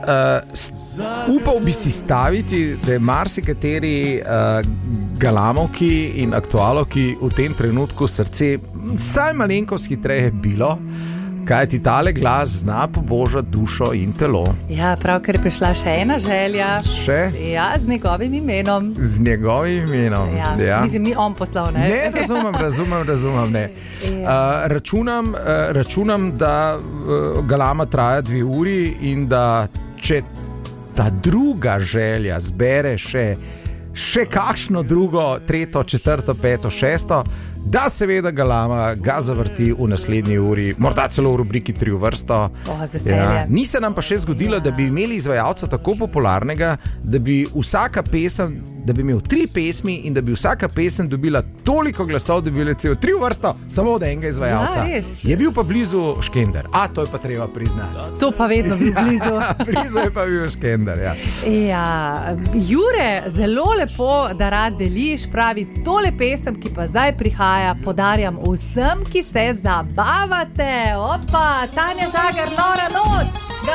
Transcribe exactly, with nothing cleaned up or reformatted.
Uh, upal bi si staviti, da je marsikateri uh, galamovki in aktualovki v tem trenutku srce vsaj malenkost hitreje bilo, kaj ti tale glas zna pobožati dušo in telo. Ja, pravkar je prišla še ena želja. Še? Ja, z njegovim imenom. Z njegovim imenom. Ja. Ja. Mislim, ni on poslal, ne? Ne, razumem, razumem, razumem, ne. Uh, računam, uh, računam, da uh, galama traja dve uri in da če ta druga želja zbere še, še kakšno drugo, tretjo, četrto, peto, šesto, da seveda galama ga zavrti v naslednji uri, morda celo v rubriki tri v vrsto. Oh, z veseljem. Ja. Ni se nam pa še zgodilo, da bi imeli izvajalca tako popularnega, da bi vsaka pesem, da bi imel tri pesmi in da bi vsaka pesem dobila toliko glasov, da bi bile celo tri v vrsto samo od enega izvajalca. Ja, res. Je bil pa blizu Škender. A, to je pa treba priznati. To pa vedno bi blizu. Blizu je pa bil Škender, ja. Ja, Jure, zelo lepo, da rad deliš, pravi, tole pesem, ki pa zdaj prihaja, podarjam vsem, ki se zabavate. Opa, Tanja Žagar, Nora noč.